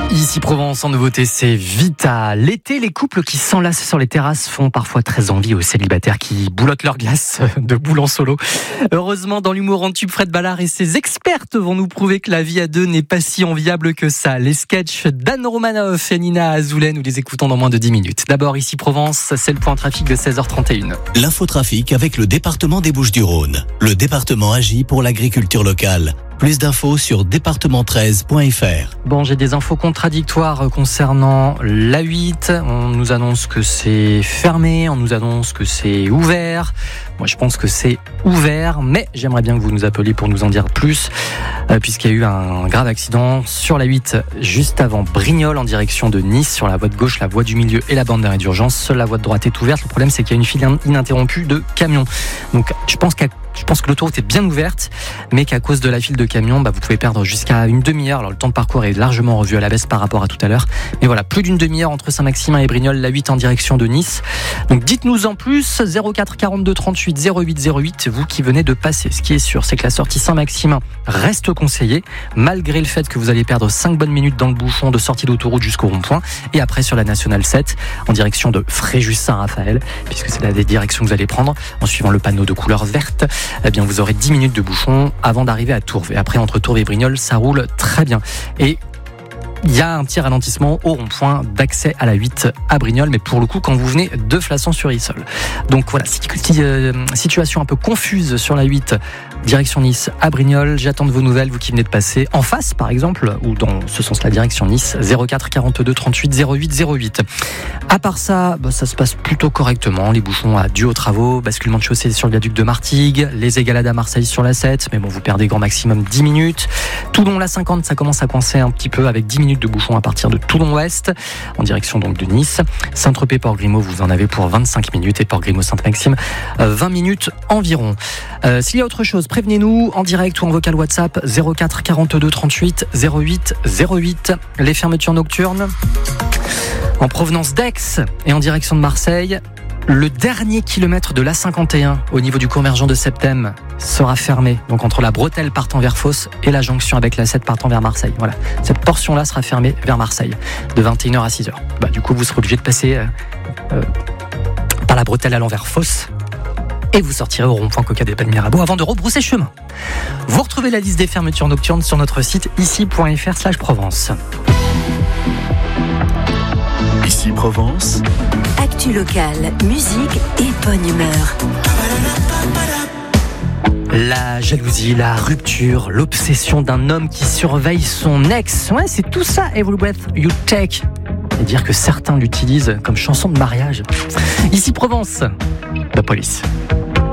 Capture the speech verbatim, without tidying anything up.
Ici Provence, en nouveauté, c'est Vita. L'été, les couples qui s'enlacent sur les terrasses font parfois très envie aux célibataires qui boulotent leur glace de boule en solo. Heureusement, dans l'humour en tube, Fred Ballard et ses expertes vont nous prouver que la vie à deux n'est pas si enviable que ça. Les sketchs d'Anne Romanoff et Nina Azoulay, nous les écoutons dans moins de dix minutes. D'abord, ici Provence, c'est le point trafic de seize heures trente et une. L'infotrafic avec le département des Bouches-du-Rhône. Le département agit pour l'agriculture locale. Plus d'infos sur département treize point f r. Bon, j'ai des infos contradictoires concernant l'A huit. On nous annonce que c'est fermé, on nous annonce que c'est ouvert. Moi, je pense que c'est ouvert, mais j'aimerais bien que vous nous appeliez pour nous en dire plus, euh, puisqu'il y a eu un grave accident sur l'A huit juste avant Brignoles en direction de Nice, sur la voie de gauche, la voie du milieu et la bande d'arrêt d'urgence. Seule la voie de droite est ouverte. Le problème, c'est qu'il y a une file ininterrompue de camions. Donc, je pense qu'à Je pense que l'autoroute est bien ouverte, mais qu'à cause de la file de camions, bah, vous pouvez perdre jusqu'à une demi-heure. Alors le temps de parcours est largement revu à la baisse par rapport à tout à l'heure. Mais voilà, plus d'une demi-heure entre Saint-Maximin et Brignoles, l'A huit en direction de Nice. Donc dites-nous en plus, zéro quatre quarante-deux trente-huit zéro huit zéro huit, vous qui venez de passer. Ce qui est sûr, c'est que la sortie Saint-Maximin reste conseillée, malgré le fait que vous allez perdre cinq bonnes minutes dans le bouchon de sortie d'autoroute jusqu'au rond-point. Et après sur la Nationale sept, en direction de Fréjus-Saint-Raphaël, puisque c'est la direction que vous allez prendre, en suivant le panneau de couleur verte, eh bien vous aurez dix minutes de bouchon avant d'arriver à Tourves. Et après, entre Tourves et Brignoles, ça roule très bien. Et il y a un petit ralentissement au rond-point d'accès à la huit à Brignoles, mais pour le coup, quand vous venez de Flasson-sur-Issol. Donc voilà, situation un peu confuse sur la huit, direction Nice à Brignoles. J'attends de vos nouvelles, vous qui venez de passer en face, par exemple, ou dans ce sens-là, direction Nice, zéro quatre quarante-deux trente-huit zéro huit zéro huit. À part ça, bah, ça se passe plutôt correctement. Les bouchons à dus aux travaux, basculement de chaussée sur le viaduc de Martigues, les égalades à Marseille sur la sept, mais bon, vous perdez grand maximum dix minutes. Toulon, la cinquante, ça commence à coincer un petit peu avec dix minutes de bouchon à partir de Toulon-Ouest, en direction donc de Nice. Saint-Tropez-Port-Grimaud, vous en avez pour vingt-cinq minutes, et Port-Grimaud-Sainte-Maxime, vingt minutes environ. Euh, s'il y a autre chose, prévenez-nous en direct ou en vocal WhatsApp, zéro quatre quarante-deux trente-huit zéro huit zéro huit. Les fermetures nocturnes en provenance d'Aix et en direction de Marseille. Le dernier kilomètre de l'A cinquante et un au niveau du convergent de Septem sera fermé, donc entre la bretelle partant vers Fos et la jonction avec la sept partant vers Marseille. Voilà, cette portion-là sera fermée vers Marseille de vingt et une heures à six heures. Bah, du coup, vous serez obligé de passer euh, euh, par la bretelle allant vers Fos et vous sortirez au rond-point Coca des Pas de Mirabeau avant de rebrousser chemin. Vous retrouvez la liste des fermetures nocturnes sur notre site ici point f r slash Provence. Ici Provence. Actu locale, musique et bonne humeur. La jalousie, la rupture, l'obsession d'un homme qui surveille son ex. Ouais, c'est tout ça, Every Breath You Take. Et dire que certains l'utilisent comme chanson de mariage. Ici Provence, la police.